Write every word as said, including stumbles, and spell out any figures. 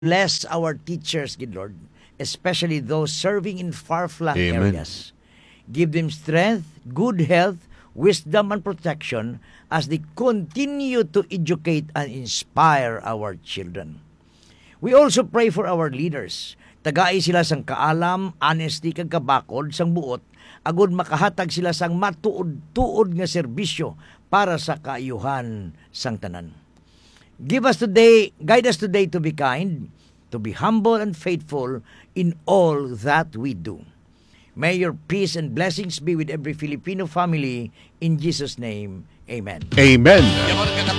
Bless our teachers, good Lord, especially those serving in far-flung Amen. areas. Give them strength, good health, wisdom, and protection as they continue to educate and inspire our children. We also pray for our leaders. Tagay sila sang kaalam, honesty, kag kabakod sang buot, agud makahatag sila sang matuod-tuod nga serbisyo para sa kaayuhan sang tanan. Give us today, guide us today to be kind, to be humble and faithful in all that we do. May your peace and blessings be with every Filipino family. In Jesus' name, Amen. Amen.